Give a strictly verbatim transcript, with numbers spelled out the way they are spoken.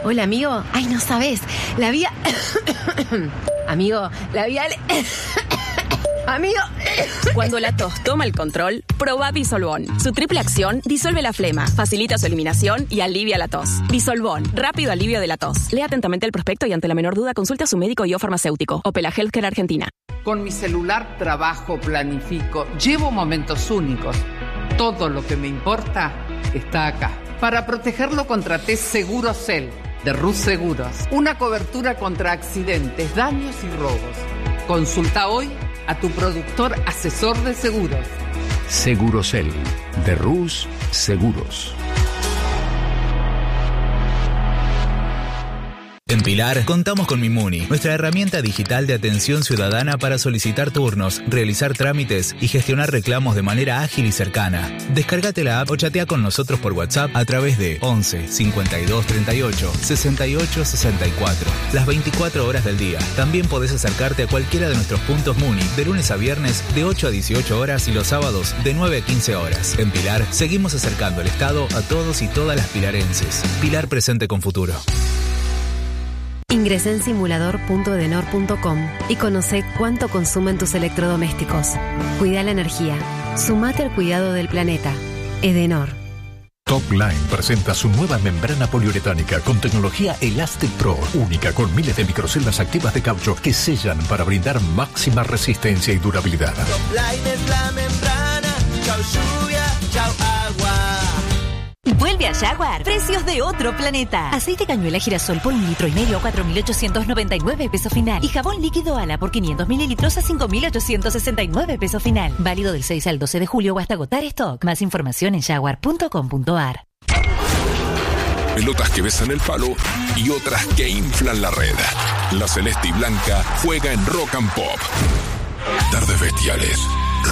Hola, amigo. Ay, no sabes. La vía... amigo, la vía... Amigo. Cuando la tos toma el control, probá Bisolbón. Su triple acción disuelve la flema, facilita su eliminación y alivia la tos. Bisolbón, rápido alivio de la tos. Lea atentamente el prospecto y ante la menor duda consulte a su médico y o farmacéutico. Opela Healthcare Argentina. Con mi celular trabajo, planifico, llevo momentos únicos. Todo lo que me importa está acá. Para protegerlo contraté Segurocel de Rus Seguros. Una cobertura contra accidentes, daños y robos. Consulta hoy a tu productor asesor de seguros. Segurocel de Rus Seguros. En Pilar, contamos con Mimuni, nuestra herramienta digital de atención ciudadana para solicitar turnos, realizar trámites y gestionar reclamos de manera ágil y cercana. Descárgate la app o chatea con nosotros por WhatsApp a través de once cincuenta y dos treinta y ocho sesenta y ocho sesenta y cuatro, las veinticuatro horas del día. También podés acercarte a cualquiera de nuestros puntos Muni, de lunes a viernes de ocho a dieciocho horas y los sábados de nueve a quince horas. En Pilar, seguimos acercando el Estado a todos y todas las pilarenses. Pilar presente con futuro. Ingresá en simulador punto edenor punto com y conoce cuánto consumen tus electrodomésticos. Cuida la energía. Sumate al cuidado del planeta. Edenor. Topline presenta su nueva membrana poliuretánica con tecnología Elastic Pro, única con miles de microceldas activas de caucho que sellan para brindar máxima resistencia y durabilidad. Topline es la membrana. Chau lluvia, chau agua. Vuelve a Jaguar. Precios de otro planeta. Aceite cañuela girasol por un litro y medio a cuatro mil ochocientos noventa y nueve pesos final. Y jabón líquido Ala por quinientos mililitros a cinco mil ochocientos sesenta y nueve pesos final. Válido del seis al doce de julio o hasta agotar stock. Más información en jaguar punto com punto a r. Pelotas que besan el palo y otras que inflan la red. La celeste y blanca juega en Rock and Pop. Tardes bestiales.